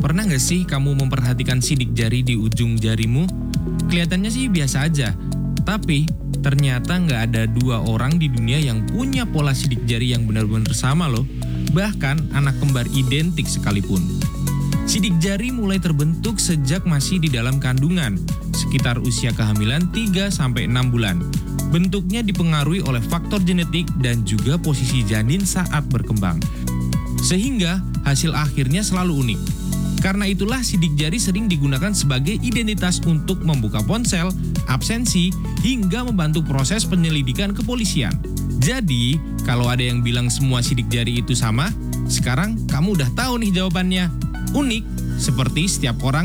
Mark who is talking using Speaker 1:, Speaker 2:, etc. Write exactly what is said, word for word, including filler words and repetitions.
Speaker 1: Pernah nggak sih kamu memperhatikan sidik jari di ujung jarimu? Kelihatannya sih biasa aja, tapi ternyata nggak ada dua orang di dunia yang punya pola sidik jari yang benar-benar sama loh. Bahkan anak kembar identik sekalipun. Sidik jari mulai terbentuk sejak masih di dalam kandungan, sekitar usia kehamilan tiga sampai enam bulan. Bentuknya dipengaruhi oleh faktor genetik dan juga posisi janin saat berkembang. Sehingga hasil akhirnya selalu unik. Karena itulah sidik jari sering digunakan sebagai identitas untuk membuka ponsel, absensi, hingga membantu proses penyelidikan kepolisian. Jadi, kalau ada yang bilang semua sidik jari itu sama, sekarang kamu udah tahu nih jawabannya. Unik, seperti setiap orang